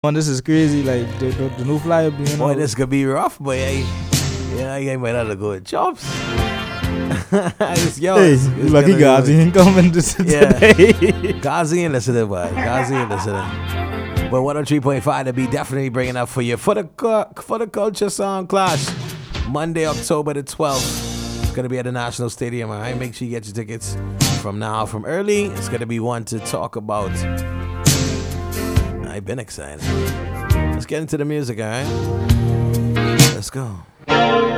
Man, this is crazy. Like the new flyer being Boy, out. this could be rough, boy. I might have to go with chops. Hey, lucky Gazi ain't coming today. Gazi ain't listening, boy. Gazi ain't listening. But 103.5 to be definitely bringing up for you for the Culture Song Clash. Monday, October the 12th. It's going to be at the National Stadium, all right? Make sure you get your tickets from early. It's going to be one to talk about. I've been excited. Let's get into the music, all right? Let's go.